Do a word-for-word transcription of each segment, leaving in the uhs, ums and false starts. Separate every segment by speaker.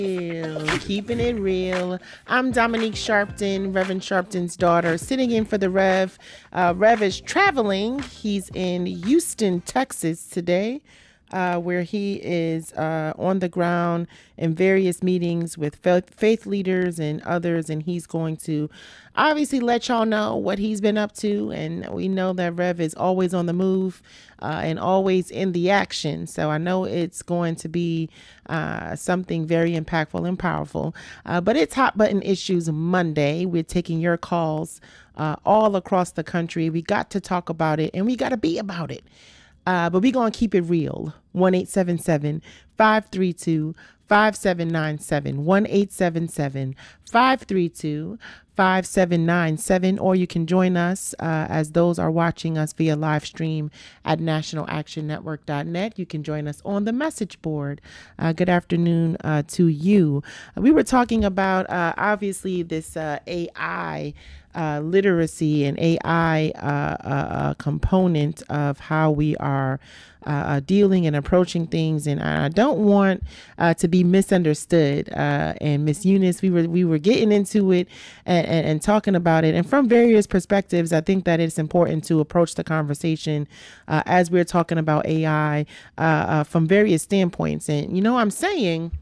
Speaker 1: Real, keeping it real. I'm Dominique Sharpton, Reverend Sharpton's daughter, sitting in for the Rev. Uh, Rev is traveling. He's in Houston, Texas today, uh, where he is uh, on the ground in various meetings with faith, faith leaders and others, and he's going to obviously let y'all know what he's been up to. And we know that Rev is always on the move uh, and always in the action. So I know it's going to be uh, something very impactful and powerful. Uh, but it's Hot Button Issues Monday. We're taking your calls uh, all across the country. We got to talk about it and we got to be about it. Uh, but we're going to keep it real. one eight seven seven, five three two, five seven nine seven. one eight seven seven, five three two, five seven nine seven. Or you can join us uh, as those are watching us via live stream at national action network dot net. You can join us on the message board. Uh, good afternoon uh, to you. Uh, we were talking about uh, obviously this uh, A I Uh, literacy and A I uh, uh, uh, component of how we are uh, uh, dealing and approaching things, and I don't want uh, to be misunderstood. Uh, and Miss Eunice, we were we were getting into it and, and, and talking about it, and from various perspectives, I think that it's important to approach the conversation uh, as we're talking about A I uh, uh, from various standpoints. And you know, I'm saying,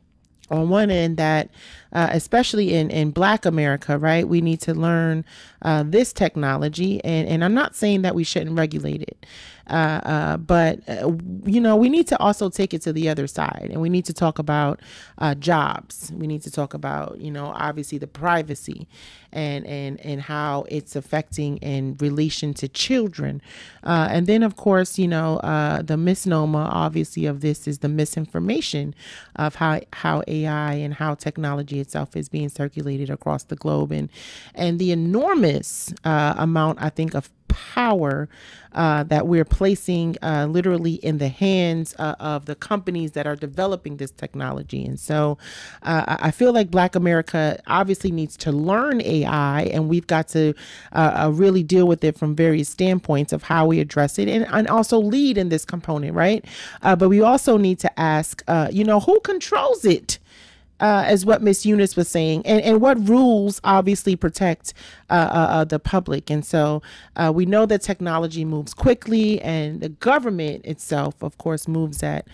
Speaker 1: on one end, that uh, especially in, in Black America, right, we need to learn uh, this technology. And, and I'm not saying that we shouldn't regulate it, uh, uh, but, uh, you know, we need to also take it to the other side. And we need to talk about uh, jobs. We need to talk about, you know, obviously the privacy and, and, and how it's affecting in relation to children. Uh, and then, of course, you know, uh, the misnomer, obviously, of this is the misinformation of how, how A I and how technology itself is being circulated across the globe, and and the enormous uh, amount, I think, of power uh, that we're placing uh, literally in the hands uh, of the companies that are developing this technology. And so uh, I feel like Black America obviously needs to learn A I, and we've got to uh, uh, really deal with it from various standpoints of how we address it, and, and also lead in this component, right? Uh, but we also need to ask, uh, you know, who controls it? Uh, as what Miss Eunice was saying, and, and what rules obviously protect uh, uh, uh, the public. And so uh, we know that technology moves quickly, and the government itself, of course, moves at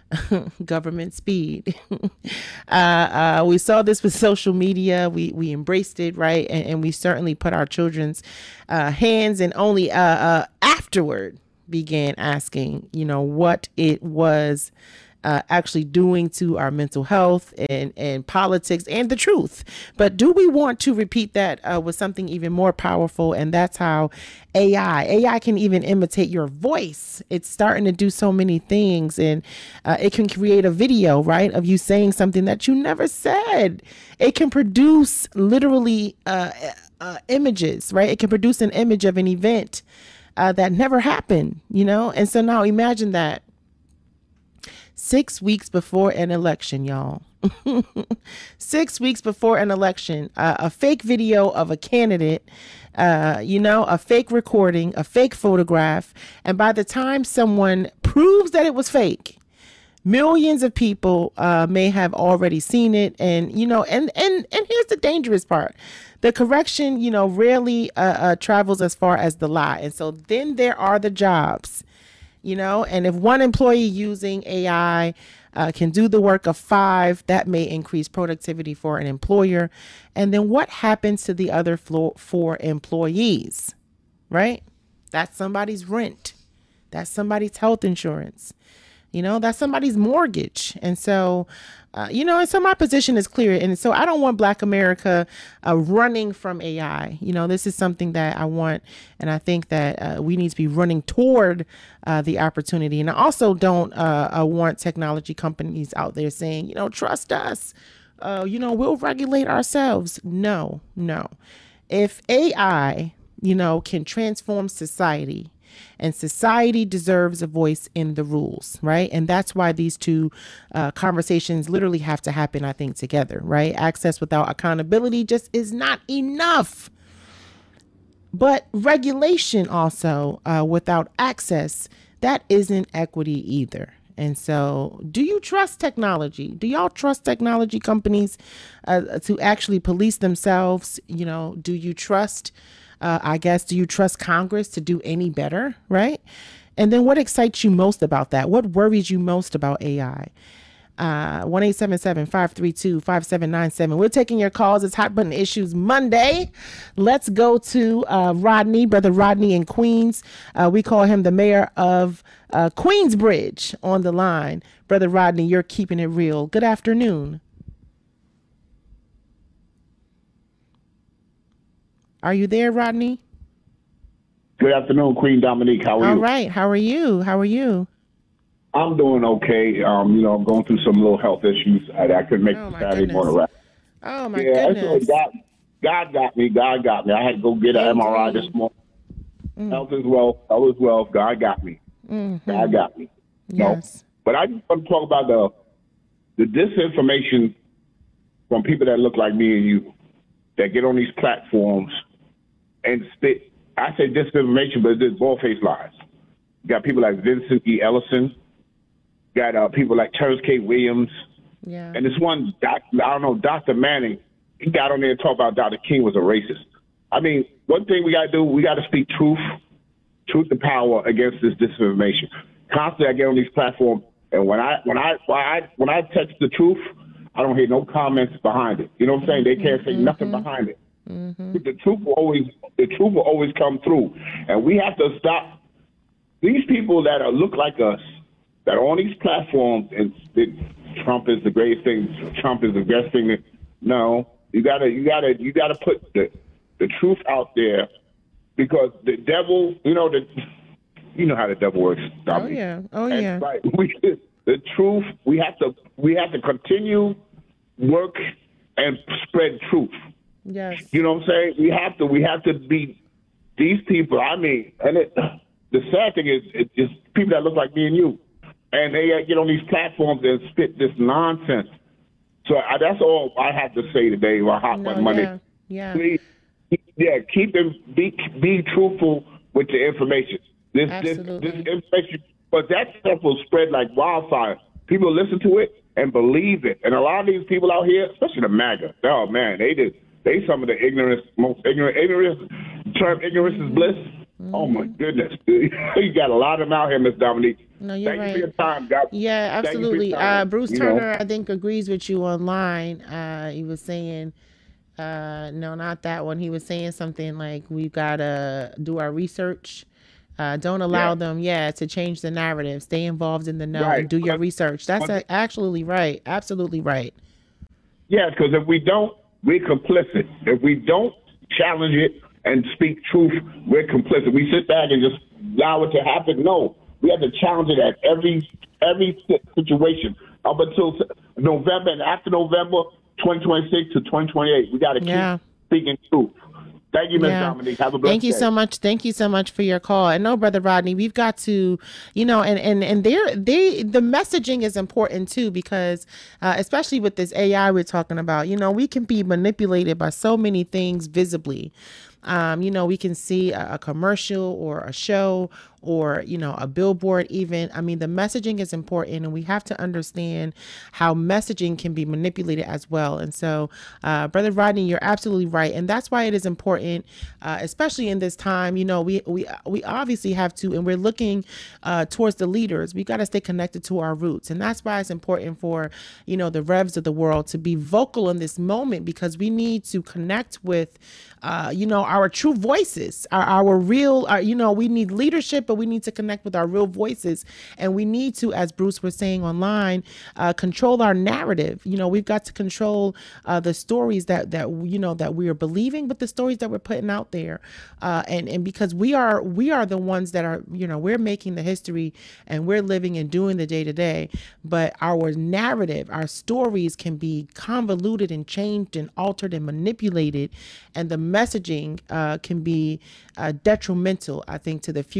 Speaker 1: government speed. uh, uh, we saw this with social media. We we embraced it, right? And, and we certainly put our children's uh, hands, and only uh, uh, afterward began asking, you know, what it was Uh, actually doing to our mental health and, and politics and the truth. But do we want to repeat that uh, with something even more powerful? And that's how A I, A I can even imitate your voice. It's starting to do so many things, and uh, it can create a video, right, of you saying something that you never said. It can produce literally uh, uh, images, right? It can produce an image of an event uh, that never happened, you know? And so now imagine that. Six weeks before an election, y'all. Six weeks before an election, uh, a fake video of a candidate, uh, you know, a fake recording, a fake photograph. And by the time someone proves that it was fake, millions of people uh, may have already seen it. And, you know, and, and, and here's the dangerous part. The correction, you know, rarely uh, uh, travels as far as the lie. And so then there are the jobs. You know, and if one employee using A I uh, can do the work of five, that may increase productivity for an employer. And then what happens to the other flo- four employees, right? That's somebody's rent. That's somebody's health insurance. You know, that's somebody's mortgage. And so, uh, you know, and so my position is clear. And so I don't want Black America uh, running from A I. You know, this is something that I want. And I think that uh, we need to be running toward uh, the opportunity. And I also don't uh, uh, want technology companies out there saying, you know, trust us. Uh, you know, we'll regulate ourselves. No, no. If A I, you know, can transform society, and society deserves a voice in the rules, right? And that's why these two uh, conversations literally have to happen, I think, together, right? Access without accountability just is not enough. But regulation also uh, without access, that isn't equity either. And so, do you trust technology? Do y'all trust technology companies uh, to actually police themselves? You know, do you trust, uh, I guess, do you trust Congress to do any better? Right. And then what excites you most about that? What worries you most about A I? Uh, one eight seven seven, five three two, five seven nine seven. We're taking your calls. It's Hot Button Issues Monday. Let's go to uh, Rodney, Brother Rodney in Queens. Uh, we call him the mayor of uh, Queensbridge on the line. Brother Rodney, you're keeping it real. Good afternoon. Are you there, Rodney?
Speaker 2: Good afternoon, Queen Dominique. How are
Speaker 1: All
Speaker 2: you?
Speaker 1: right. How are you? How are you?
Speaker 2: I'm doing okay. Um, you know, I'm going through some little health issues. I, I couldn't make
Speaker 1: Oh,
Speaker 2: the
Speaker 1: my
Speaker 2: Saturday morning
Speaker 1: goodness.
Speaker 2: rap.
Speaker 1: Oh, my
Speaker 2: Yeah, that's what
Speaker 1: goodness.
Speaker 2: God, God got me. God got me. I had to go get an M R I this
Speaker 1: Indeed.
Speaker 2: morning. Health is wealth. Health is wealth. God got me. God got me. No,
Speaker 1: Yes.
Speaker 2: but I just want to talk about the the disinformation from people that look like me and you that get on these platforms and spit. I say disinformation, but it's bald-faced lies. You got people like Vincent E. Ellison. Got uh, people like Terrence K. Williams.
Speaker 1: Yeah.
Speaker 2: And this one, doc, I don't know, Doctor Manning, he got on there and talked about Doctor King was a racist. I mean, one thing we got to do, we got to speak truth, truth to power against this disinformation. Constantly, I get on these platforms, and when I when I when I when I text the truth, I don't hear no comments behind it. You know what I'm saying? They can't say nothing behind it. But the truth will always the truth will always come through, and we have to stop these people that are look like us that are on these platforms and that Trump is the greatest thing. Trump is the best thing. That, no, you gotta, you gotta, you gotta put the the truth out there because the devil, you know, the you know how the devil works.
Speaker 1: Oh,
Speaker 2: Dominique.
Speaker 1: yeah. Oh,
Speaker 2: And,
Speaker 1: yeah.
Speaker 2: right, we, the truth. We have to, we have to continue work and spread truth.
Speaker 1: Yes.
Speaker 2: You know what I'm saying? We have to, we have to be these people. I mean, and it, the sad thing is, it, it's people that look like me and you. And they uh, get on these platforms and spit this nonsense. So I, that's all I have to say today on Hot
Speaker 1: No,
Speaker 2: Button Monday.
Speaker 1: yeah. Yeah.
Speaker 2: Please, yeah, keep them, be be truthful with the information. This this
Speaker 1: Absolutely.
Speaker 2: this information, but that stuff will spread like wildfire. People listen to it and believe it, and a lot of these people out here, especially the MAGA, oh man, they did they some of the ignorance, most ignorant ignorance. Term ignorance is bliss. Mm-hmm. Oh my goodness, you got a lot of them out here, Miss Dominique.
Speaker 1: No, you're
Speaker 2: Thank
Speaker 1: right.
Speaker 2: you for your time, God.
Speaker 1: Yeah,
Speaker 2: Thank you for your
Speaker 1: absolutely.
Speaker 2: time.
Speaker 1: Uh, Bruce
Speaker 2: You
Speaker 1: Turner,
Speaker 2: know?
Speaker 1: I think, agrees with you online. Uh, he was saying, uh, no, not that one. He was saying something like, we've got to do our research. Uh, don't allow
Speaker 2: Yeah.
Speaker 1: them, yeah, to change the narrative. Stay involved in the know
Speaker 2: Right.
Speaker 1: and do your
Speaker 2: But-
Speaker 1: research. That's
Speaker 2: but-
Speaker 1: a, absolutely right. Absolutely right.
Speaker 2: Yeah, because if we don't, we're complicit. If we don't challenge it and speak truth, we're complicit. We sit back and just allow it to happen. No, we have to challenge it at every every si- situation up until November and after November twenty twenty-six to twenty twenty-eight. We got to keep
Speaker 1: Yeah.
Speaker 2: speaking truth. Thank you, Miss
Speaker 1: Yeah.
Speaker 2: Dominique. Have a blessed
Speaker 1: Thank you
Speaker 2: day.
Speaker 1: so much. Thank you so much for your call. And no, Brother Rodney, we've got to, you know, and and and there they the messaging is important too, because uh, especially with this A I we're talking about, you know, we can be manipulated by so many things visibly. Um, you know, we can see a, a commercial or a show or, you know, a billboard even. I mean, the messaging is important, and we have to understand how messaging can be manipulated as well. And so, uh, Brother Rodney, you're absolutely right. And that's why it is important, uh, especially in this time, you know, we, we, we obviously have to, and we're looking uh, towards the leaders. We got to stay connected to our roots. And that's why it's important for, you know, the Revs of the world to be vocal in this moment, because we need to connect with, uh, you know, our true voices, our, our real, our, you know, we need leadership, but we need to connect with our real voices. And we need to, as Bruce was saying online, uh, control our narrative. You know, we've got to control uh, the stories that, that, you know, that we are believing, but the stories that we're putting out there. Uh, and, and because we are, we are the ones that are, you know, we're making the history and we're living and doing the day to day, but our narrative, our stories can be convoluted and changed and altered and manipulated. And the messaging uh, can be uh, detrimental, I think, to the future of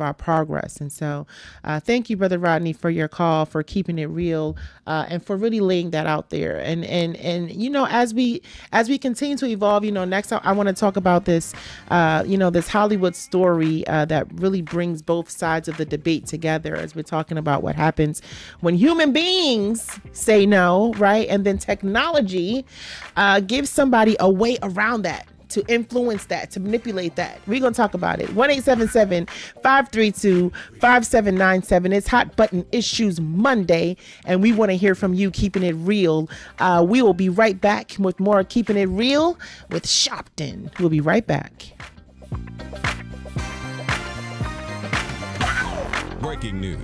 Speaker 1: our progress. And so uh, thank you, Brother Rodney, for your call, for keeping it real, uh, and for really laying that out there. And, and, and, you know, as we, as we continue to evolve, you know, next I, I want to talk about this, uh, you know, this Hollywood story uh, that really brings both sides of the debate together, as we're talking about what happens when human beings say no, right? And then technology uh, gives somebody a way around that, to influence that, to manipulate that. We're going to talk about it. one eight seven seven, five three two, five seven nine seven. It's Hot Button Issues Monday, and we want to hear from you, keeping it real. Uh, we will be right back with more Keeping It Real with Sharpton. We'll be right back.
Speaker 3: Breaking news.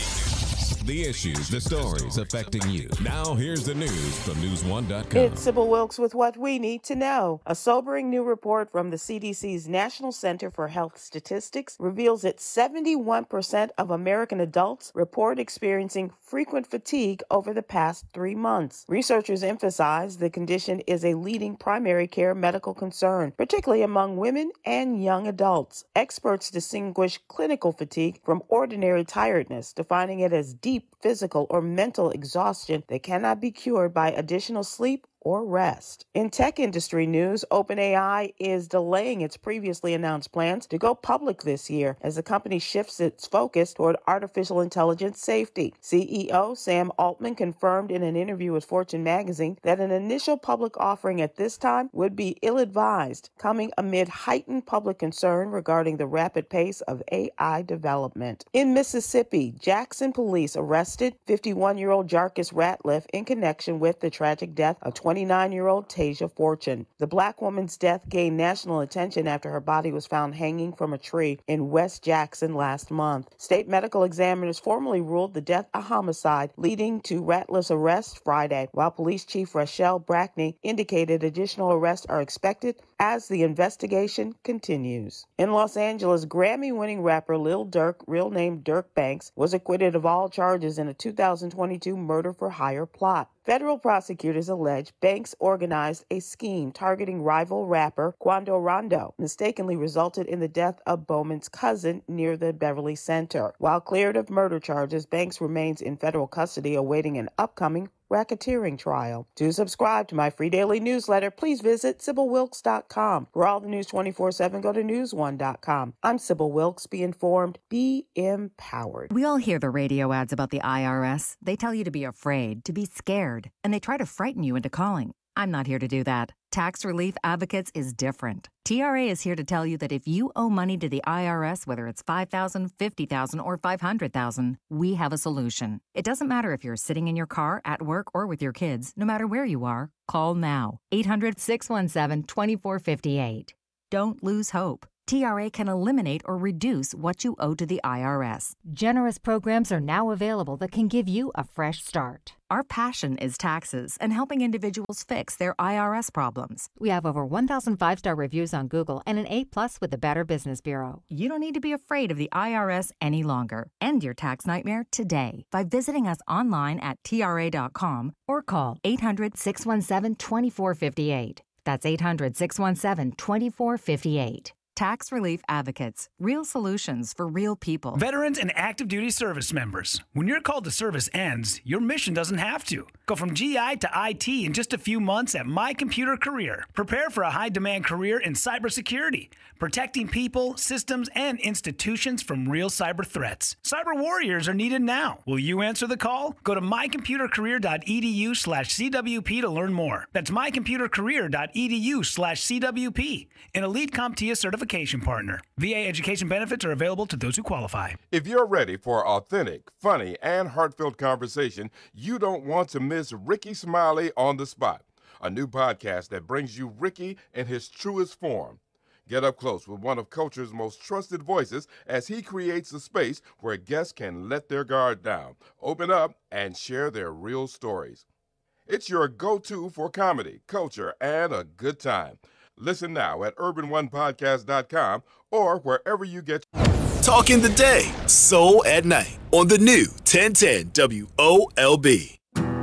Speaker 3: The issues, the stories affecting you. Now here's the news from news one dot com.
Speaker 4: It's Sybil Wilkes with what we need to know. A sobering new report from the C D C's National Center for Health Statistics reveals that seventy-one percent of American adults report experiencing frequent fatigue over the past three months. Researchers emphasize the condition is a leading primary care medical concern, particularly among women and young adults. Experts distinguish clinical fatigue from ordinary tiredness, defining it as deep physical or mental exhaustion that cannot be cured by additional sleep or rest. In tech industry news, OpenAI is delaying its previously announced plans to go public this year as the company shifts its focus toward artificial intelligence safety. C E O Sam Altman confirmed in an interview with Fortune magazine that an initial public offering at this time would be ill-advised, coming amid heightened public concern regarding the rapid pace of A I development. In Mississippi, Jackson police arrested fifty-one-year-old Jarkus Ratliff in connection with the tragic death of twenty-nine-year-old Tasia Fortune. The black woman's death gained national attention after her body was found hanging from a tree in West Jackson last month. State medical examiners formally ruled the death a homicide, leading to Ratliff's arrest Friday, while Police Chief Rachelle Brackney indicated additional arrests are expected as the investigation continues. In Los Angeles, Grammy-winning rapper Lil Durk, real name Dirk Banks, was acquitted of all charges in a two thousand twenty-two murder-for-hire plot. Federal prosecutors allege Banks organized a scheme targeting rival rapper Quando Rondo, mistakenly resulted in the death of Bowman's cousin near the Beverly Center. While cleared of murder charges, Banks remains in federal custody awaiting an upcoming racketeering trial. To subscribe to my free daily newsletter, please visit Sybil Wilkes dot com. For all the news twenty-four seven, go to news one dot com. I'm Sybil Wilkes. Be informed, be empowered.
Speaker 5: We all hear the radio ads about the I R S. They tell you to be afraid, to be scared, and they try to frighten you into calling. I'm not here to do that. Tax Relief Advocates is different. T R A is here to tell you that if you owe money to the I R S, whether it's five thousand dollars, fifty thousand dollars, or five hundred thousand dollars, we have a solution. It doesn't matter if you're sitting in your car, at work, or with your kids. No matter where you are, call now. eight hundred, six one seven, two four five eight. Don't lose hope. T R A can eliminate or reduce what you owe to the I R S.
Speaker 6: Generous programs are now available that can give you a fresh start.
Speaker 5: Our passion is taxes and helping individuals fix their I R S problems.
Speaker 6: We have over one thousand five-star reviews on Google and an A plus with the Better Business Bureau.
Speaker 5: You don't need to be afraid of the I R S any longer. End your tax nightmare today by visiting us online at T R A dot com or call eight hundred, six one seven, two four five eight. That's eight hundred, six one seven, two four five eight. Tax Relief Advocates. Real solutions for real people.
Speaker 7: Veterans and active duty service members. When your call to service ends, your mission doesn't have to. Go from G I to I T in just a few months at My Computer Career. Prepare for a high-demand career in cybersecurity, protecting people, systems, and institutions from real cyber threats. Cyber warriors are needed now. Will you answer the call? Go to my computer career dot e d u slash C W P to learn more. That's my computer career dot e d u slash C W P. An elite CompTIA certification partner. V A education benefits are available to those who qualify.
Speaker 8: If you're ready for authentic, funny, and heartfelt conversation, you don't want to miss Ricky Smiley on the Spot, a new podcast that brings you Ricky in his truest form. Get up close with one of culture's most trusted voices as he creates a space where guests can let their guard down, open up, and share their real stories. It's your go-to for comedy, culture, and a good time. Listen now at urban one podcast dot com or wherever you get.
Speaker 9: Talking the day, soul at night on the new ten ten W O L B.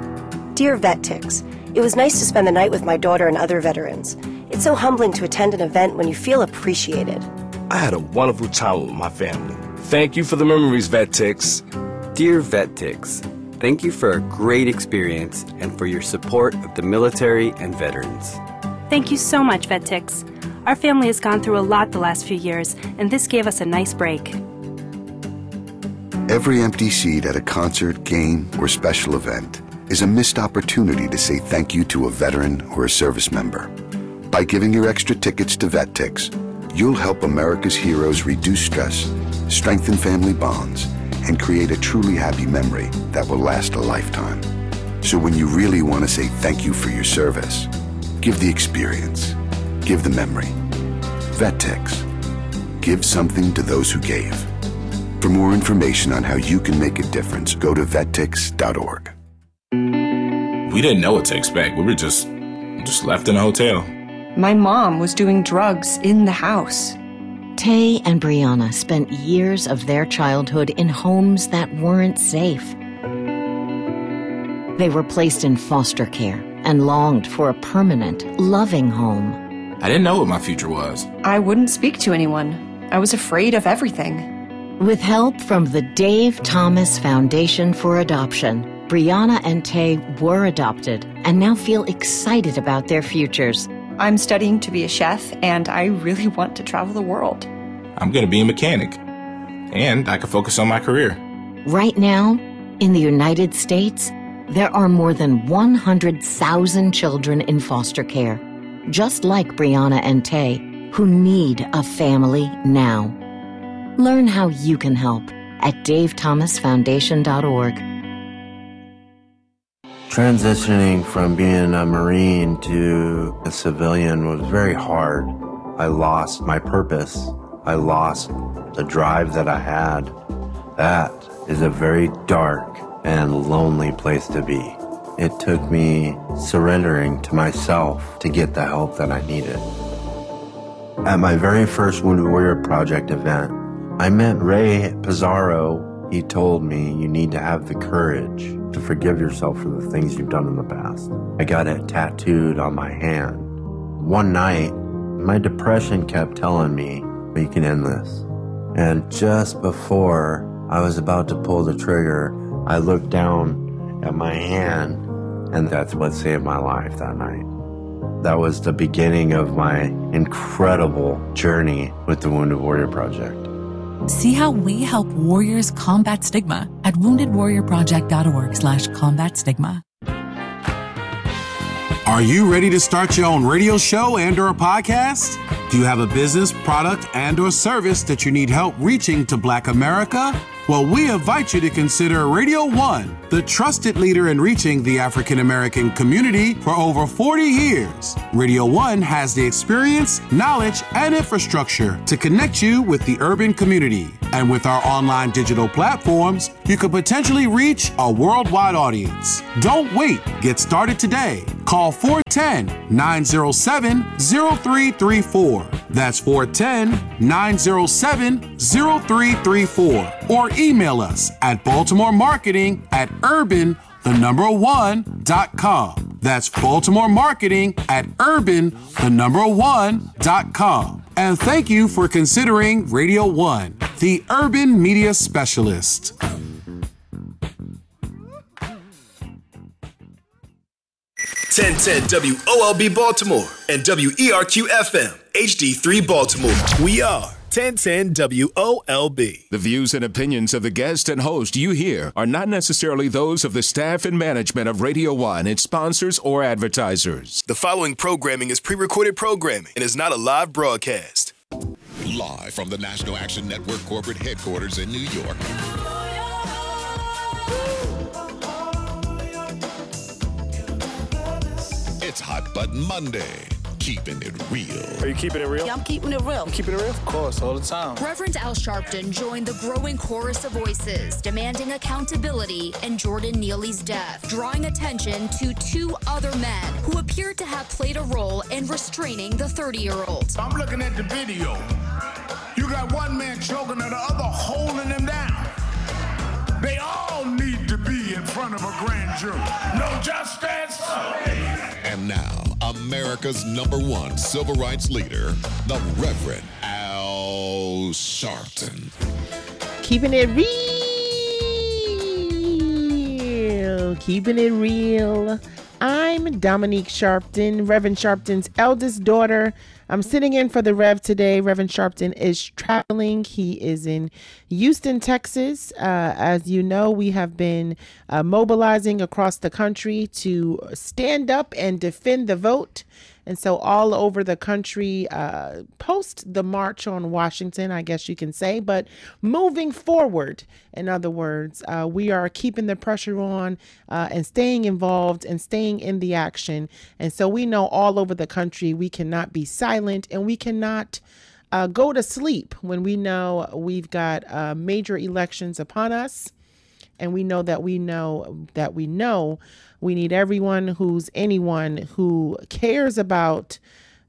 Speaker 10: Dear Vet Tix, it was nice to spend the night with my daughter and other veterans. It's so humbling to attend an event when you feel appreciated.
Speaker 11: I had a wonderful time with my family. Thank you for the memories, VetTix.
Speaker 12: Dear VetTix, thank you for a great experience and for your support of the military and veterans.
Speaker 13: Thank you so much, VetTix. Our family has gone through a lot the last few years, and this gave us a nice break.
Speaker 14: Every empty seat at a concert, game, or special event is a missed opportunity to say thank you to a veteran or a service member. By giving your extra tickets to VetTix, you'll help America's heroes reduce stress, strengthen family bonds, and create a truly happy memory that will last a lifetime. So when you really want to say thank you for your service, give the experience. Give the memory. VetTix. Give something to those who gave. For more information on how you can make a difference, go to vet tix dot org.
Speaker 15: We didn't know what to expect. We were just, just left in a hotel.
Speaker 16: My mom was doing drugs in the house.
Speaker 17: Tay and Brianna spent years of their childhood in homes that weren't safe. They were placed in foster care and longed for a permanent, loving home.
Speaker 15: I didn't know what my future was.
Speaker 16: I wouldn't speak to anyone. I was afraid of everything.
Speaker 17: With help from the Dave Thomas Foundation for Adoption, Brianna and Tay were adopted and now feel excited about their futures.
Speaker 16: I'm studying to be a chef, and I really want to travel the world.
Speaker 15: I'm going to be a mechanic, and I can focus on my career.
Speaker 17: Right now, in the United States, there are more than one hundred thousand children in foster care, just like Brianna and Tay, who need a family now. Learn how you can help at dave thomas foundation dot org.
Speaker 18: Transitioning from being a Marine to a civilian was very hard. I lost my purpose. I lost the drive that I had. That is a very dark and lonely place to be. It took me surrendering to myself to get the help that I needed. At my very first Wounded Warrior Project event, I met Ray Pizarro. He told me, you need to have the courage to forgive yourself for the things you've done in the past. I got it tattooed on my hand. One night, my depression kept telling me, we can end this. And just before I was about to pull the trigger, I looked down at my hand, and that's what saved my life that night. That was the beginning of my incredible journey with the Wounded Warrior Project.
Speaker 19: See how we help warriors combat stigma at wounded warrior project dot org slash combat stigma.
Speaker 20: Are you ready to start your own radio show and or a podcast? Do you have a business, product, and or service that you need help reaching to Black America? Well, we invite you to consider Radio One, the trusted leader in reaching the African American community for over forty years. Radio One has the experience, knowledge, and infrastructure to connect you with the urban community. And with our online digital platforms, you could potentially reach a worldwide audience. Don't wait. Get started today. Call four one zero, nine zero seven, zero three three four. That's four one zero, nine zero seven, zero three three four. Or email us at Baltimore Marketing at urban, the number one, dot com. That's Baltimore Marketing at urban, the number one, dot com. And thank you for considering Radio One, the urban media specialist.
Speaker 9: ten ten W O L B Baltimore and W E R Q F M H D three Baltimore. We are ten ten W O L B.
Speaker 3: The views and opinions of the guest and host you hear are not necessarily those of the staff and management of Radio One, its sponsors, or advertisers.
Speaker 9: The following programming is pre-recorded programming and is not a live broadcast.
Speaker 3: Live from the National Action Network corporate headquarters in New York. It's Hot Button Monday. Keeping it real.
Speaker 21: Are you keeping it real?
Speaker 22: Yeah, I'm keeping it real.
Speaker 21: I'm keeping it real? Of course, all the time.
Speaker 22: Reverend Al Sharpton joined the growing chorus of voices demanding accountability in Jordan Neely's death, drawing attention to two other men who appeared to have played a role in restraining the thirty-year-old.
Speaker 23: I'm looking at the video. You got one man choking and the other holding him down. They all need to be in front of a grand jury. No justice.
Speaker 3: And now, America's number one civil rights leader, the Reverend Al Sharpton.
Speaker 1: keeping it real, keeping it real. I'm Dominique Sharpton, Reverend Sharpton's eldest daughter. I'm sitting in for the Rev today. Reverend Sharpton is traveling. He is in Houston, Texas. Uh, as you know, we have been uh, mobilizing across the country to stand up and defend the vote. And so all over the country, uh, post the march on Washington, I guess you can say, but moving forward, in other words, uh, we are keeping the pressure on uh, and staying involved and staying in the action. And so we know all over the country, we cannot be silent and we cannot uh, go to sleep when we know we've got uh, major elections upon us. And we know that we know that we know we need everyone who's anyone who cares about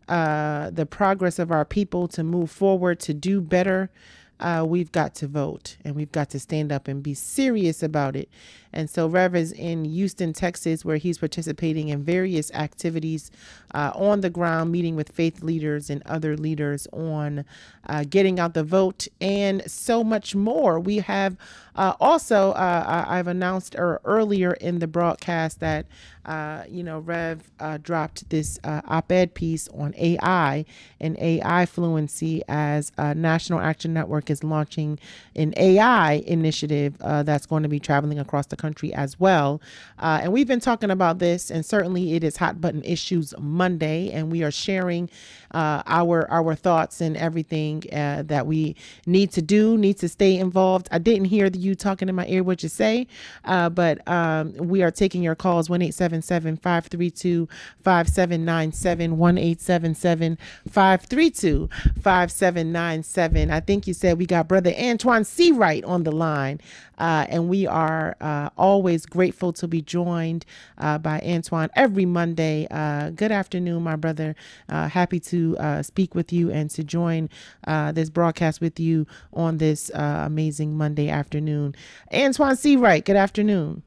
Speaker 1: uh, the progress of our people to move forward, to do better. Uh, we've got to vote and we've got to stand up and be serious about it. And so Rev is in Houston, Texas, where he's participating in various activities uh, on the ground, meeting with faith leaders and other leaders on uh, getting out the vote and so much more. We have uh, also, uh, I've announced er, earlier in the broadcast that, uh, you know, Rev uh, dropped this uh, op-ed piece on A I and A I fluency as uh, National Action Network is launching an A I initiative uh, that's going to be traveling across the country as well. Uh, and we've been talking about this, and certainly it is Hot Button Issues Monday, and we are sharing uh, our our thoughts and everything uh, that we need to do, need to stay involved. I didn't hear you talking in my ear what you say, uh, but um, we are taking your calls, one eight seven seven, five three two, five seven nine seven, one eight seven seven, five three two, five seven nine seven. I think you said we got Brother Antoine Seawright on the line, uh, and we are uh, always grateful to be joined uh, by Antoine every Monday. Uh, good afternoon, my brother. Uh, happy to uh, speak with you and to join uh, this broadcast with you on this uh, amazing Monday afternoon. Antoine Seawright, good afternoon.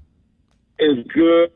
Speaker 2: It's good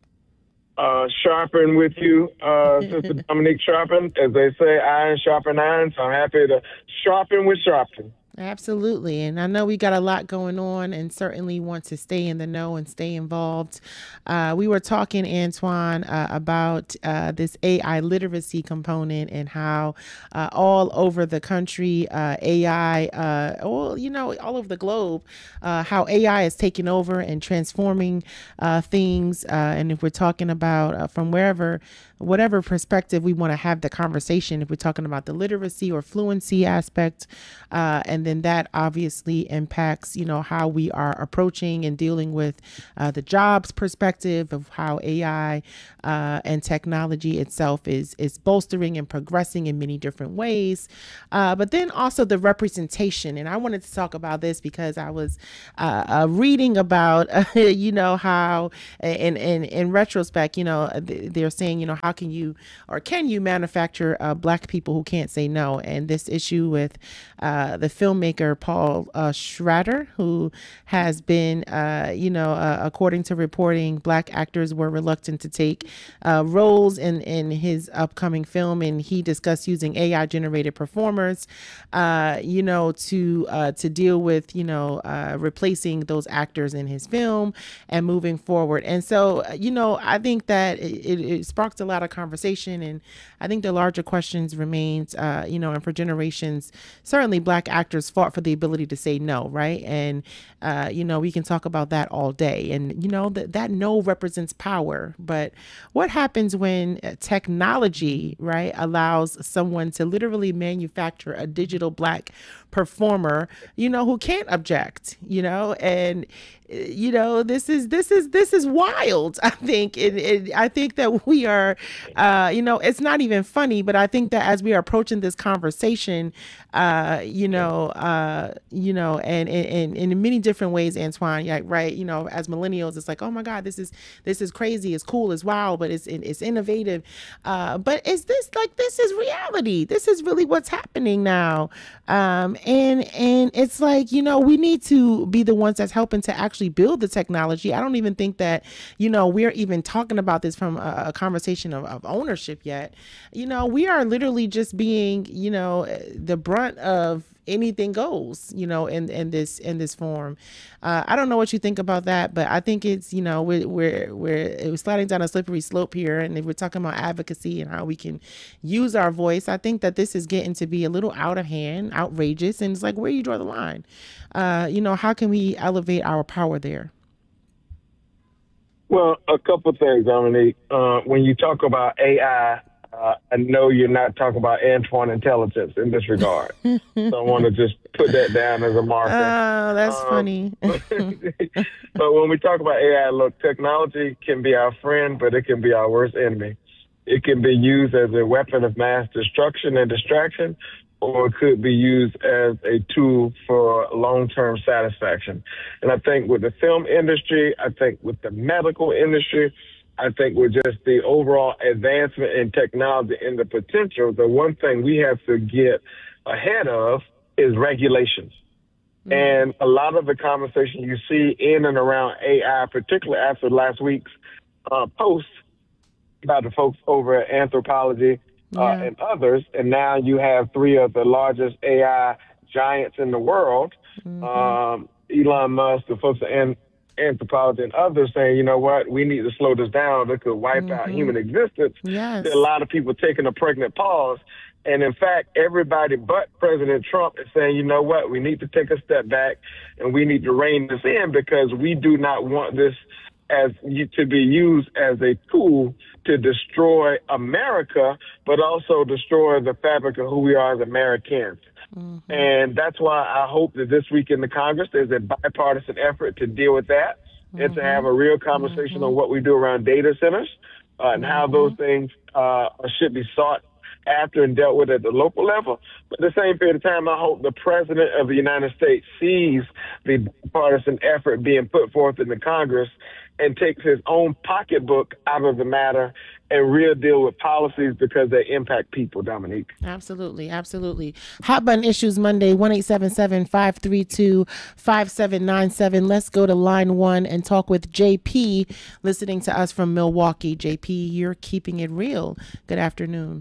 Speaker 2: uh, sharpen with you, uh, Sister Dominique Sharpen. As they say, iron sharpen iron, so I'm happy to sharpen with Sharpton.
Speaker 1: Absolutely. And I know we got a lot going on and certainly want to stay in the know and stay involved. Uh, we were talking, Antoine, uh, about uh, this A I literacy component and how uh, all over the country, uh, A I, uh, well, you know, all over the globe, uh, how A I is taking over and transforming uh, things. Uh, and if we're talking about uh, from wherever, whatever perspective we want to have the conversation, if we're talking about the literacy or fluency aspect, uh, and then that obviously impacts, you know, how we are approaching and dealing with uh, the jobs perspective of how A I uh, and technology itself is is bolstering and progressing in many different ways. Uh, but then also the representation. And I wanted to talk about this because I was uh, uh, reading about, uh, you know, how in, in, in retrospect, you know, they're saying, you know, how can you or can you manufacture uh, Black people who can't say no? And this issue with uh, the filmmaker Paul uh, Schrader, who has been, uh, you know, uh, according to reporting, Black actors were reluctant to take uh, roles in, in his upcoming film. And he discussed using A I generated performers, uh, you know, to uh, to deal with, you know, uh, replacing those actors in his film and moving forward. And so, you know, I think that it, it sparked a lot of conversation. And I think the larger questions remains, uh, you know, and for generations, certainly Black actors fought for the ability to say no, right? And, uh, you know, we can talk about that all day. And, you know, that that no represents power. But what happens when technology, right, allows someone to literally manufacture a digital Black performer, you know, who can't object, you know, and, you know, this is this is this is wild. I think it, it, I think that we are, uh, you know, it's not even funny, but I think that as we are approaching this conversation, uh, you know, uh, you know, and, and, and in many different ways, Antoine, yeah, right, you know, as millennials, it's like, oh my God, this is this is crazy, it's cool, it's wild, but it's it's innovative. Uh, but is this like this is reality? This is really what's happening now, um, and and it's like, you know, we need to be the ones that's helping to actually build the technology. I don't even think that, you know, we're even talking about this from a, a conversation of, of ownership yet. You know, we are literally just being, you know, the brunt of anything goes, you know, in, in this in this form. Uh, I don't know what you think about that, but I think it's, you know, we're we're we're sliding down a slippery slope here, and if we're talking about advocacy and how we can use our voice, I think that this is getting to be a little out of hand, outrageous, and it's like, where do you draw the line? Uh, you know, how can we elevate our power there?
Speaker 2: Well, a couple of things, Dominique. Uh, when you talk about A I, uh, I know you're not talking about Antoine intelligence in this regard. So I want to just put that down as a marker.
Speaker 1: Oh, that's
Speaker 2: um,
Speaker 1: funny.
Speaker 2: But when we talk about A I, look, technology can be our friend, but it can be our worst enemy. It can be used as a weapon of mass destruction and distraction, or it could be used as a tool for long-term satisfaction. And I think with the film industry, I think with the medical industry, I think with just the overall advancement in technology and the potential, the one thing we have to get ahead of is regulations. Mm-hmm. And a lot of the conversation you see in and around A I, particularly after last week's uh, post about the folks over at Anthropology, Uh,
Speaker 1: Yeah.
Speaker 2: and others, and now you have three of the largest A I giants in the world,
Speaker 1: Mm-hmm.
Speaker 2: um, Elon Musk, the folks at An- Anthropology, and others saying, you know what, we need to slow this down. It could wipe out
Speaker 1: Mhm.
Speaker 2: human existence.
Speaker 1: Yes.
Speaker 2: There are a lot of people taking a pregnant pause. And in fact, everybody but President Trump is saying, you know what, we need to take a step back and we need to rein this in because we do not want this as to be used as a tool to destroy America, but also destroy the fabric of who we are as Americans. Mm-hmm. And that's why I hope that this week in the Congress, there's a bipartisan effort to deal with that mm-hmm. and to have a real conversation mm-hmm. on what we do around data centers uh, and mm-hmm. how those things uh, should be sought after and dealt with at the local level. But at the same period of time, I hope the President of the United States sees the bipartisan effort being put forth in the Congress and takes his own pocketbook out of the matter and real deal with policies because they impact people, Dominique.
Speaker 1: Absolutely, absolutely. Hot Button Issues Monday, one eight seven seven, five three two, five seven nine seven. Let's go to line one and talk with J P, listening to us from Milwaukee. J P, you're keeping it real. Good afternoon.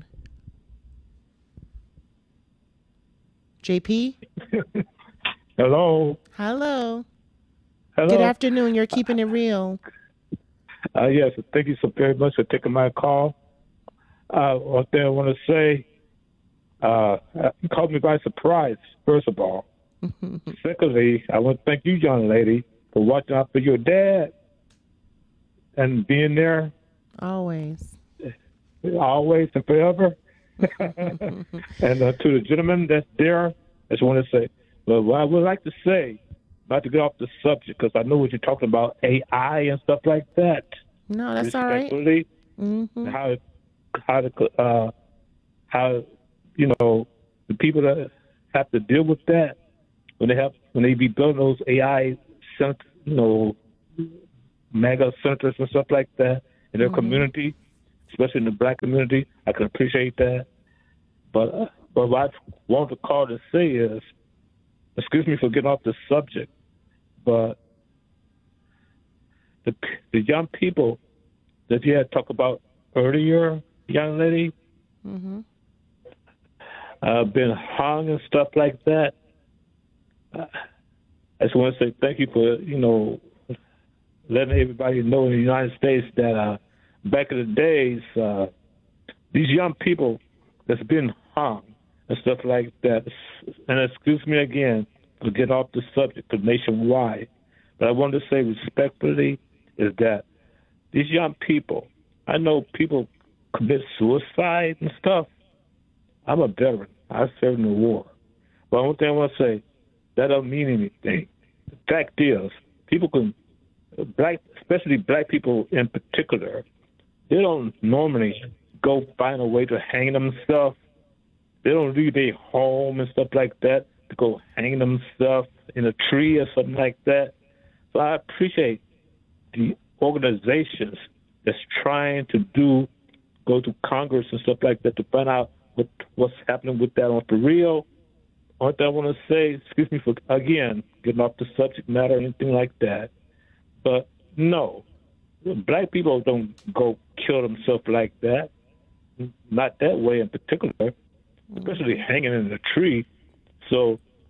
Speaker 1: J P?
Speaker 4: Hello.
Speaker 1: Hello.
Speaker 4: Hello.
Speaker 1: Good afternoon. You're keeping it real.
Speaker 4: Uh, yes, thank you so very much for taking my call. Uh, one thing I want to say, uh, you caught me by surprise, first of all. Secondly, I want to thank you, young lady, for watching out for your dad and being there.
Speaker 1: Always.
Speaker 4: Always and forever. And uh, to the gentleman that's there, I just want to say, well, what I would like to say, not to get off the subject, because I know what you're talking about, A I and stuff like that.
Speaker 1: No, that's all right. Mm-hmm.
Speaker 4: How, how, to, uh, how, you know, the people that have to deal with that when they have when they be building those A I, cent- you know, mega centers and stuff like that in their mm-hmm. community, especially in the black community. I can appreciate that. But uh, but what I want to call to say is, excuse me for getting off the subject, but the the young people that you had talked about earlier, young lady,
Speaker 1: mm-hmm.
Speaker 4: uh, been hung and stuff like that. Uh, I just want to say thank you for, you know, letting everybody know in the United States that uh, back in the days, uh, these young people that's been hung and stuff like that, and excuse me again for getting off the subject of nationwide, but I want to say respectfully is that these young people, I know people commit suicide and stuff. I'm a veteran. I served in the war. But one thing I want to say, that don't mean anything. The fact is, people can, black, especially black people in particular, they don't normally go find a way to hang themselves. They don't leave their home and stuff like that to go hang themselves in a tree or something like that. So I appreciate the organizations that's trying to do, go to Congress and stuff like that to find out what what's happening with that on for real. What I want to say, excuse me for, again, getting off the subject matter or anything like that, but no, black people don't go kill themselves like that. Not that way in particular, especially hanging in a tree. So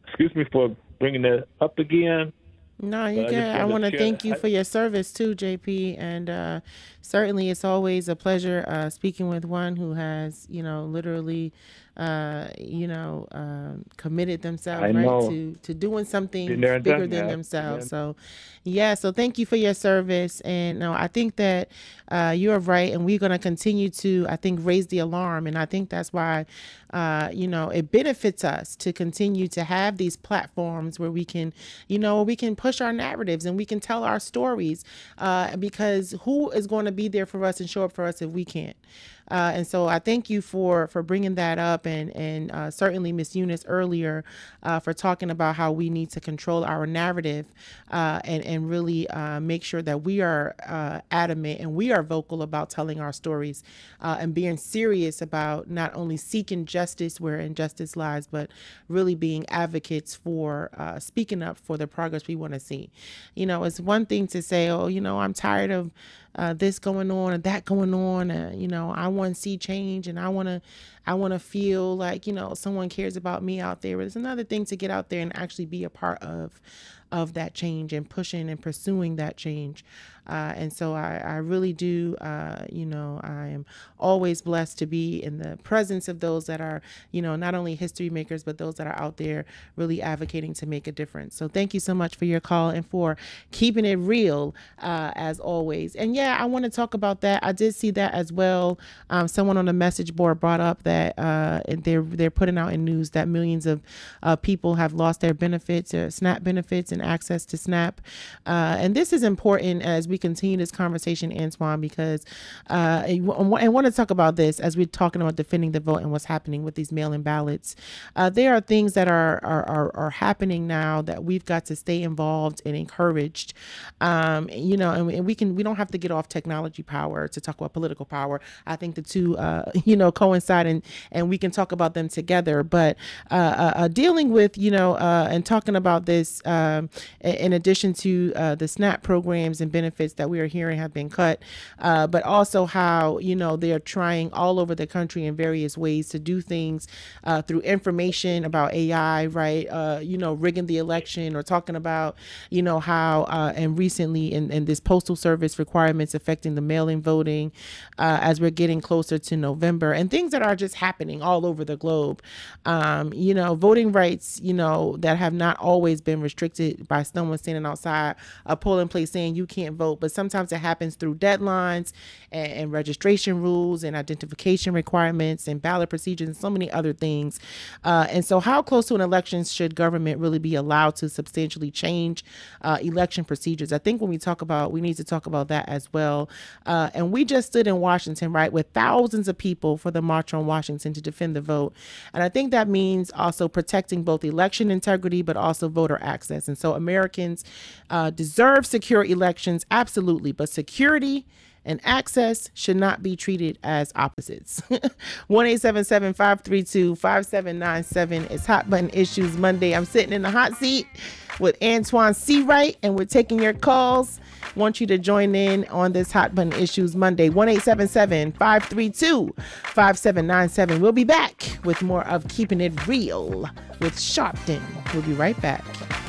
Speaker 4: excuse me for bringing that up again.
Speaker 1: No, you
Speaker 4: But I
Speaker 1: good.
Speaker 4: just
Speaker 1: I
Speaker 4: wanted
Speaker 1: want to
Speaker 4: to
Speaker 1: thank
Speaker 4: share-
Speaker 1: you for your service too, J P. And uh, certainly, it's always a pleasure uh, speaking with one who has, you know, literally, uh, you know, um committed themselves
Speaker 4: I
Speaker 1: right
Speaker 4: know.
Speaker 1: to to doing something
Speaker 4: Been there and
Speaker 1: bigger
Speaker 4: done
Speaker 1: than
Speaker 4: that.
Speaker 1: themselves.
Speaker 4: Yeah.
Speaker 1: So, yeah. So thank you for your service. And no, I think that uh, you're right, and we're going to continue to, I think, raise the alarm. And I think that's why, uh, you know, it benefits us to continue to have these platforms where we can, you know, we can push our narratives and we can tell our stories, uh, because who is going to be there for us and show up for us if we can't? Uh, and so I thank you for for bringing that up, and and uh, certainly Miss Eunice earlier uh, for talking about how we need to control our narrative uh, and and really uh, make sure that we are uh, adamant and we are vocal about telling our stories uh, and being serious about not only seeking justice where injustice lies, but really being advocates for uh, speaking up for the progress we want to see. You know, it's one thing to say, oh, you know, I'm tired of uh, this going on and that going on. Uh, you know, I want to see change, and I want to, I want to feel like, you know, someone cares about me out there. But it's another thing to get out there and actually be a part of, of that change and pushing and pursuing that change. Uh, and so I, I really do, uh, you know, I am always blessed to be in the presence of those that are, you know, not only history makers, but those that are out there really advocating to make a difference. So thank you so much for your call and for keeping it real, uh, as always. And yeah, I want to talk about that. I did see that as well. Um, someone on the message board brought up that uh, they're they're putting out in news that millions of uh, people have lost their benefits, uh, SNAP benefits, and access to SNAP. Uh, and this is important as we continue this conversation, Antoine, because uh, I want to talk about this as we're talking about defending the vote and what's happening with these mail-in ballots. Uh, there are things that are, are are are happening now that we've got to stay involved and encouraged. Um, you know, and, and we can we don't have to get off technology power to talk about political power. I think the two, uh, you know, coincide, and and we can talk about them together. But uh, uh, uh, dealing with, you know, uh, and talking about this, um, in addition to uh, the SNAP programs and benefits that we are hearing have been cut, uh, but also how, you know, they're trying all over the country in various ways to do things uh, through information about A I, right? Uh, you know, rigging the election, or talking about, you know, how uh, and recently in, in this postal service requirements affecting the mail-in voting uh, as we're getting closer to November, and things that are just happening all over the globe. Um, you know, voting rights, you know, that have not always been restricted by someone standing outside a polling place saying you can't vote, but sometimes it happens through deadlines and, and registration rules and identification requirements and ballot procedures and so many other things. Uh, and so how close to an election should government really be allowed to substantially change uh, election procedures? I think when we talk about, we need to talk about that as well. Uh, and we just stood in Washington, right, with thousands of people for the March on Washington to defend the vote. And I think that means also protecting both election integrity, but also voter access. And so Americans uh, deserve secure elections, absolutely, but security and access should not be treated as opposites. one eight seven seven, five three two, five seven nine seven is Hot Button Issues Monday. I'm sitting in the hot seat with Antoine Seawright, and we're taking your calls. Want you to join in on this Hot Button Issues Monday. one eight seven seven, five three two, five seven nine seven. We'll be back with more of Keeping It Real with Sharpton. We'll be right back.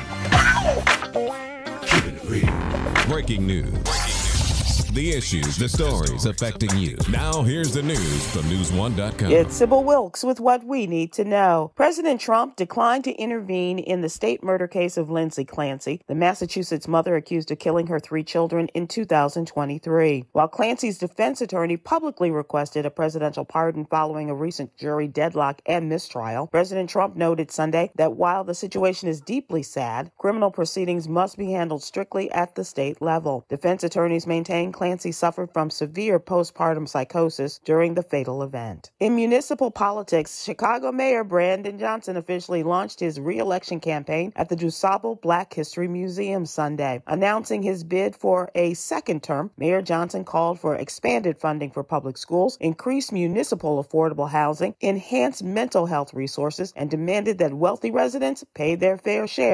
Speaker 5: Keeping It Real. Breaking news. The issues, the stories affecting you. Now here's the news from news one dot com.
Speaker 6: It's Sybil Wilkes with what we need to know. President Trump declined to intervene in the state murder case of Lindsay Clancy, the Massachusetts mother accused of killing her three children in two thousand twenty-three. While Clancy's defense attorney publicly requested a presidential pardon following a recent jury deadlock and mistrial, President Trump noted Sunday that while the situation is deeply sad, criminal proceedings must be handled strictly at the state level. Defense attorneys maintain Clancy suffered from severe postpartum psychosis during the fatal event. In municipal politics, Chicago Mayor Brandon Johnson officially launched his re-election campaign at the DuSable Black History Museum Sunday. Announcing his bid for a second term, Mayor Johnson called for expanded funding for public schools, increased municipal affordable housing, enhanced mental health resources, and demanded that wealthy residents pay their fair share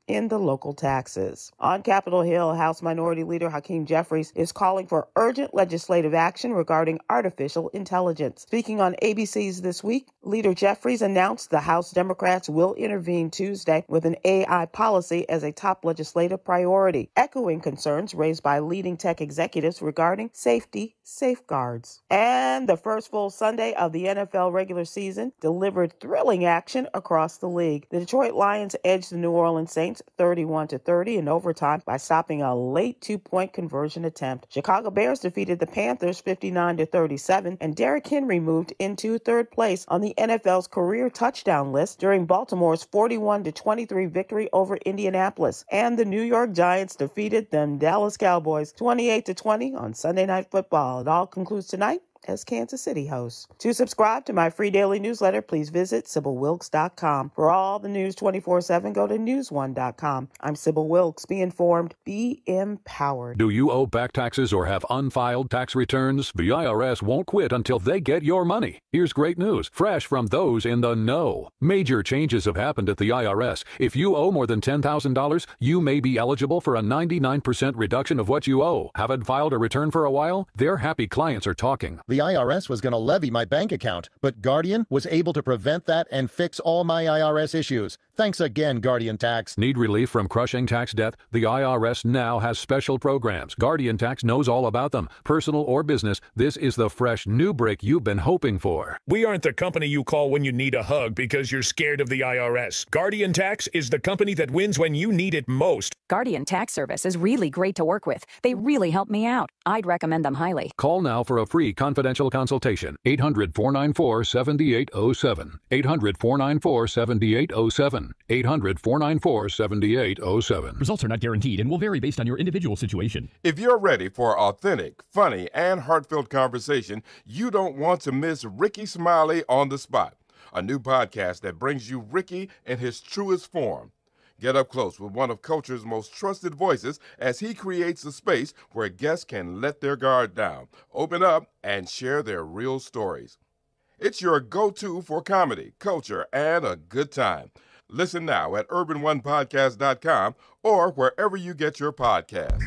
Speaker 6: in the local taxes. On Capitol Hill, House Minority Leader Hakeem Jeffries is calling for urgent legislative action regarding artificial intelligence. Speaking on A B C's This Week, Leader Jeffries announced the House Democrats will intervene Tuesday with an A I policy as a top legislative priority, echoing concerns raised by leading tech executives regarding safety safeguards. And the first full Sunday of the N F L regular season delivered thrilling action across the league. The Detroit Lions edged the New Orleans Saints thirty-one to thirty in overtime by stopping a late two-point conversion attempt. Chicago Bears defeated the Panthers fifty-nine to thirty-seven, and Derrick Henry moved into third place on the N F L's career touchdown list during Baltimore's forty-one to twenty-three victory over Indianapolis. And the New York Giants defeated them Dallas Cowboys twenty-eight to twenty on Sunday Night Football. It all concludes tonight as Kansas City hosts. To subscribe to my free daily newsletter, please visit Sybil Wilkes dot com. For all the news twenty-four seven, go to news one dot com. I'm Sybil Wilkes. Be informed, be empowered.
Speaker 7: Do you owe back taxes or have unfiled tax returns? The I R S won't quit until they get your money. Here's great news, fresh from those in the know. Major changes have happened at the I R S. If you owe more than ten thousand dollars, you may be eligible for a ninety-nine percent reduction of what you owe. Haven't filed a return for a while? Their happy clients are talking.
Speaker 8: The I R S was going to levy my bank account, but Guardian was able to prevent that and fix all my I R S issues. Thanks again, Guardian Tax.
Speaker 7: Need relief from crushing tax debt? The I R S now has special programs. Guardian Tax knows all about them. Personal or business, this is the fresh new break you've been hoping for.
Speaker 10: We aren't the company you call when you need a hug because you're scared of the I R S. Guardian Tax is the company that wins when you need it most.
Speaker 24: Guardian Tax Service is really great to work with. They really help me out. I'd recommend them highly.
Speaker 7: Call now for a free confidential consultation. eight hundred, four nine four, seven eight zero seven. eight hundred, four nine four, seven eight zero seven. eight hundred, four nine four, seven eight zero seven.
Speaker 25: Results are not guaranteed and will vary based on your individual situation.
Speaker 26: If you're ready for authentic, funny, and heartfelt conversation, you don't want to miss Ricky Smiley on the Spot, a new podcast that brings you Ricky in his truest form. Get up close with one of culture's most trusted voices as he creates a space where guests can let their guard down, open up, and share their real stories. It's your go-to for comedy, culture, and a good time. Listen now at urban one podcast dot com or wherever you get your podcasts.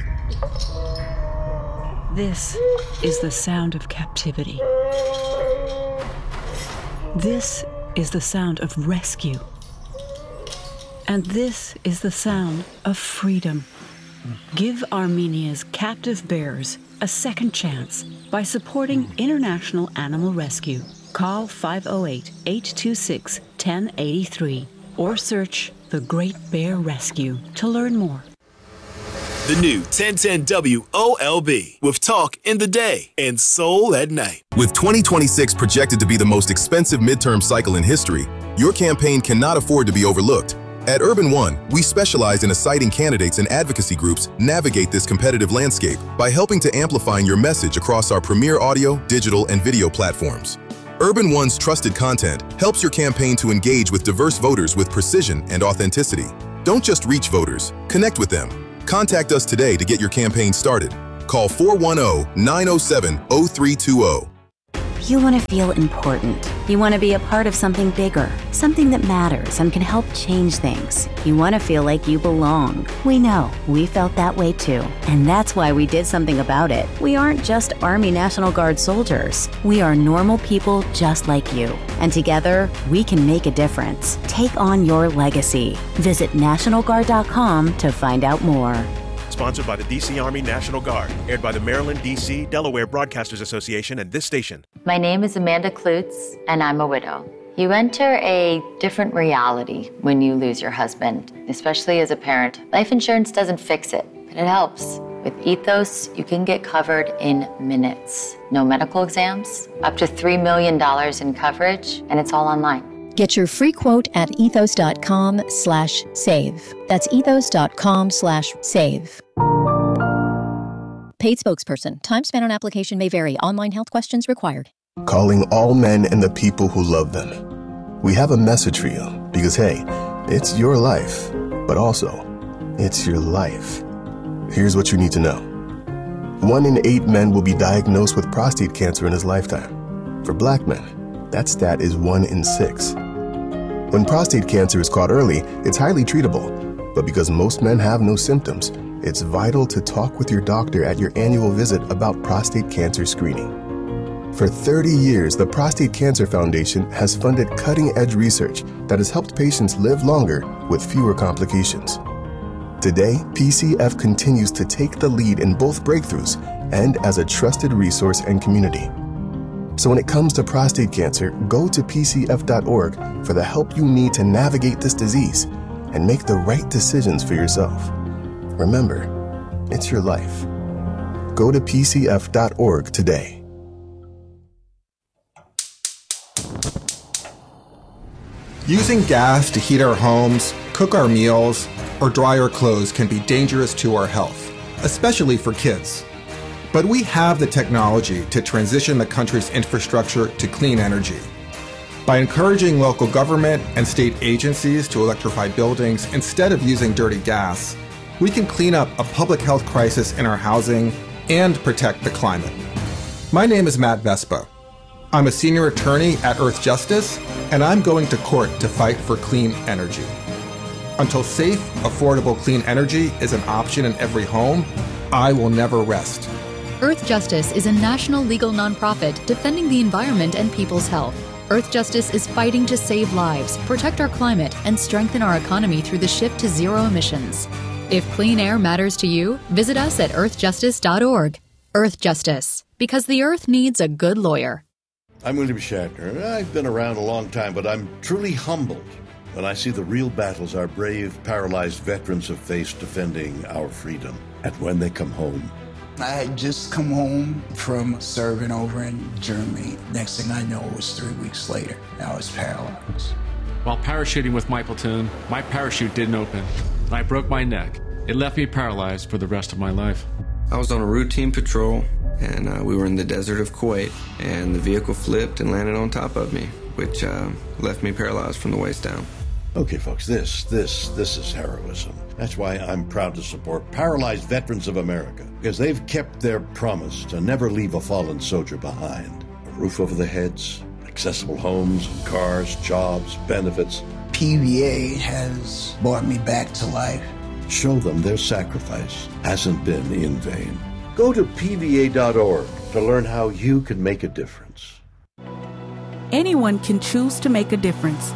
Speaker 27: This is the sound of captivity. This is the sound of rescue. And this is the sound of freedom. Give Armenia's captive bears a second chance by supporting International Animal Rescue. Call five oh eight, eight two six, one oh eight three or search The Great Bear Rescue to learn more.
Speaker 9: The new ten ten W O L B with talk in the day and soul at night.
Speaker 28: With twenty twenty-six projected to be the most expensive midterm cycle in history, your campaign cannot afford to be overlooked. At Urban One, we specialize in assigning candidates and advocacy groups navigate this competitive landscape by helping to amplify your message across our premier audio, digital, and video platforms. Urban One's trusted content helps your campaign to engage with diverse voters with precision and authenticity. Don't just reach voters, connect with them. Contact us today to get your campaign started. Call four one zero, nine zero seven, zero three two zero.
Speaker 29: You want to feel important. You want to be a part of something bigger, something that matters and can help change things. You want to feel like you belong. We know. We felt that way too. And that's why we did something about it. We aren't just Army National Guard soldiers. We are normal people just like you. And together, we can make a difference. Take on your legacy. Visit National Guard dot com to find out more.
Speaker 30: Sponsored by the D C Army National Guard. Aired by the Maryland, D C, Delaware Broadcasters Association and this station.
Speaker 31: My name is Amanda Klutz, and I'm a widow. You enter a different reality when you lose your husband, especially as a parent. Life insurance doesn't fix it, but it helps. With Ethos, you can get covered in minutes. No medical exams, up to three million dollars in coverage, and it's all online.
Speaker 32: Get your free quote at ethos.com slash save. That's ethos.com slash save. Paid spokesperson. Time spent on application may vary. Online health questions required.
Speaker 33: Calling all men and the people who love them. We have a message for you because, hey, it's your life, but also it's your life. Here's what you need to know. One in eight men will be diagnosed with prostate cancer in his lifetime. For black men, that stat is one in six. When prostate cancer is caught early, it's highly treatable. But because most men have no symptoms, it's vital to talk with your doctor at your annual visit about prostate cancer screening. For thirty years, the Prostate Cancer Foundation has funded cutting-edge research that has helped patients live longer with fewer complications. Today, P C F continues to take the lead in both breakthroughs and as a trusted resource and community. So when it comes to prostate cancer, go to P C F dot org for the help you need to navigate this disease and make the right decisions for yourself. Remember, it's your life. Go to P C F dot org today.
Speaker 11: Using gas to heat our homes, cook our meals, or dry our clothes can be dangerous to our health, especially for kids. But we have the technology to transition the country's infrastructure to clean energy. By encouraging local government and state agencies to electrify buildings instead of using dirty gas, we can clean up a public health crisis in our housing and protect the climate. My name is Matt Vespa. I'm a senior attorney at Earth Justice, and I'm going to court to fight for clean energy. Until safe, affordable clean energy is an option in every home, I will never rest.
Speaker 12: Earth Justice is a national legal nonprofit defending the environment and people's health. Earth Justice is fighting to save lives, protect our climate, and strengthen our economy through the shift to zero emissions. If clean air matters to you, visit us at earth justice dot org. Earth Justice, because the earth needs a good lawyer.
Speaker 13: I'm William Shatner. I've been around a long time, but I'm truly humbled when I see the real battles our brave, paralyzed veterans have faced defending our freedom. And when they come home.
Speaker 14: I had just come home from serving over in Germany. Next thing I know, it was three weeks later. I was paralyzed.
Speaker 15: While parachuting with my platoon, my parachute didn't open. I broke my neck. It left me paralyzed for the rest of my life.
Speaker 16: I was on a routine patrol, and uh, we were in the desert of Kuwait, and the vehicle flipped and landed on top of me, which uh, left me paralyzed from the waist down.
Speaker 13: Okay, folks, this, this, this is heroism. That's why I'm proud to support Paralyzed Veterans of America, because they've kept their promise to never leave a fallen soldier behind. A roof over their heads, accessible homes, cars, jobs, benefits.
Speaker 14: P V A has brought me back to life.
Speaker 13: Show them their sacrifice hasn't been in vain. Go to P V A dot org to learn how you can make a difference.
Speaker 17: Anyone can choose to make a difference.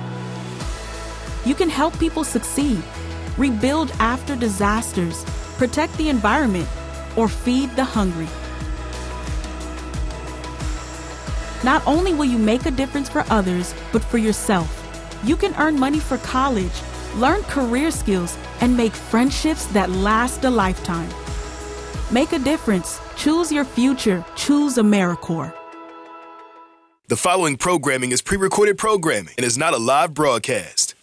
Speaker 17: You can help people succeed, rebuild after disasters, protect the environment, or feed the hungry. Not only will you make a difference for others, but for yourself. You can earn money for college, learn career skills, and make friendships that last a lifetime. Make a difference. Choose your future. Choose AmeriCorps.
Speaker 9: The following programming is pre-recorded programming and is not a live broadcast.